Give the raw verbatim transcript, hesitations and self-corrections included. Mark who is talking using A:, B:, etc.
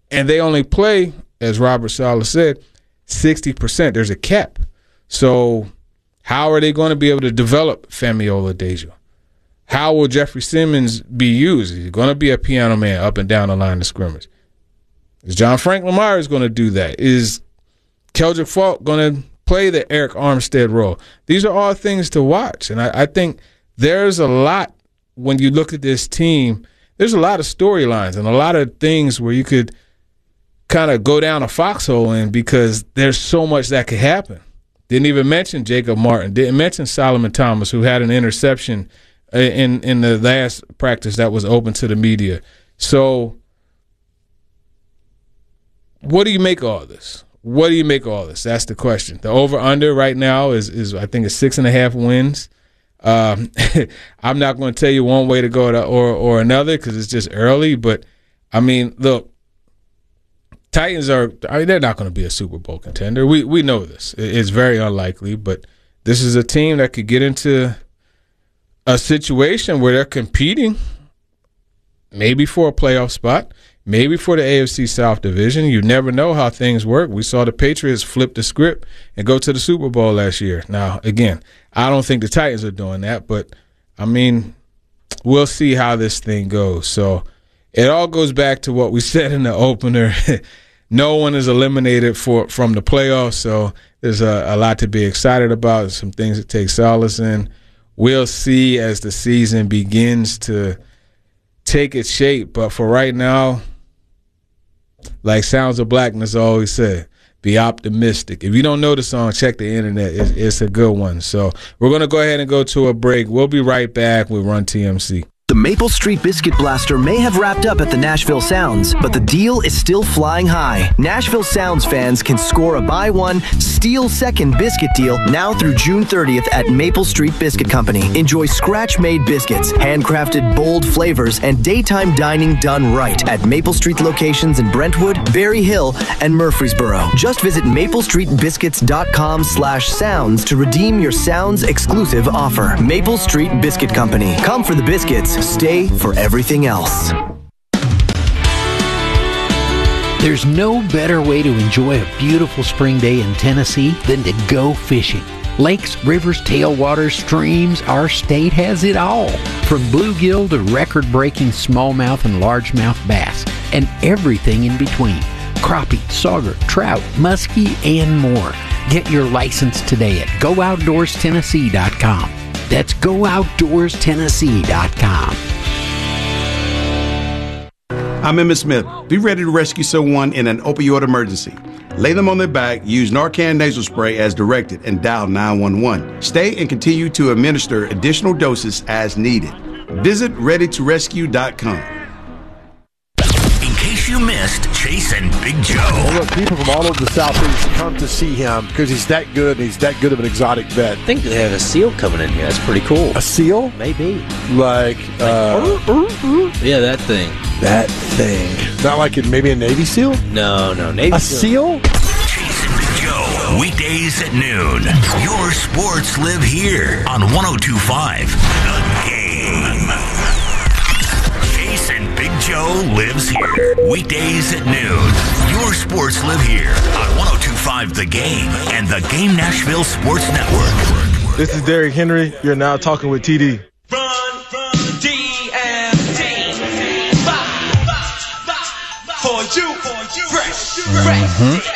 A: And they only play, as Robert Saleh said, sixty percent. There's a cap. So how are they going to be able to develop Femi Oladejo? How will Jeffrey Simmons be used? Is he going to be a piano man up and down the line of scrimmage? Is John Franklin Myers going to do that? Is Keldrick Faulk going to play the Eric Armstead role? These are all things to watch. And I, I think there's a lot, when you look at this team, there's a lot of storylines and a lot of things where you could kind of go down a foxhole in, because there's so much that could happen. Didn't even mention Jacob Martin. Didn't mention Solomon Thomas, who had an interception in, in the last practice that was open to the media. So what do you make of all this? What do you make of all this? That's the question. The over-under right now is, is I think, it's six and a half wins. Um, I'm not going to tell you one way to go to, or, or another, because it's just early. But, I mean, look, Titans are I mean, they're not going to be a Super Bowl contender. We we know this. It's very unlikely, but this is a team that could get into a situation where they're competing maybe for a playoff spot, maybe for the A F C South Division. You never know how things work. We saw the Patriots flip the script and go to the Super Bowl last year. Now, again, I don't think the Titans are doing that, but, I mean, we'll see how this thing goes. So it all goes back to what we said in the opener. No one is eliminated for from the playoffs, so there's a, a lot to be excited about, some things to take solace in. We'll see as the season begins to take its shape, but for right now, like Sounds of Blackness always said, be optimistic. If you don't know the song, check the internet. It's, it's a good one. So we're going to go ahead and go to a break. We'll be right back with Run T M C.
B: The Maple Street Biscuit Blaster may have wrapped up at the Nashville Sounds, but the deal is still flying high. Nashville Sounds fans can score a buy one, steal second biscuit deal now through June thirtieth at Maple Street Biscuit Company. Enjoy scratch-made biscuits, handcrafted bold flavors, and daytime dining done right at Maple Street locations in Brentwood, Berry Hill, and Murfreesboro. Just visit maplestreetbiscuits.com slash sounds to redeem your Sounds exclusive offer. Maple Street Biscuit Company. Come for the biscuits. Stay for everything else.
C: There's no better way to enjoy a beautiful spring day in Tennessee than to go fishing. Lakes, rivers, tailwaters, streams, our state has it all. From bluegill to record-breaking smallmouth and largemouth bass, and everything in between. Crappie, sauger, trout, muskie, and more. Get your license today at go outdoors tennessee dot com. That's go outdoors tennessee dot com.
D: I'm Emmett Smith. Be ready to rescue someone in an opioid emergency. Lay them on their back, use Narcan nasal spray as directed, and dial nine one one. Stay and continue to administer additional doses as needed. Visit ready to rescue dot com.
E: In case you missed Chase and Big Joe.
F: Well, look, people from all over the Southeast come to see him because he's that good and he's that good of an exotic vet.
G: I think they have a seal coming in here. That's pretty cool.
F: A seal?
G: Maybe.
F: Like, uh,
G: yeah, that thing.
F: That thing. Not like it, maybe a Navy SEAL?
G: No, no. Navy
F: a
G: SEAL?
F: seal?
E: Chase and Big Joe. Weekdays at noon. Your sports live here on one oh two point five The Game. Chase and Big Joe lives here. Weekdays at noon. Your sports live here on one oh two point five The Game and the Game Nashville Sports Network.
H: This is Derrick Henry. You're now talking with T D.
I: Run, run, D M T. For you, for you, fresh, fresh.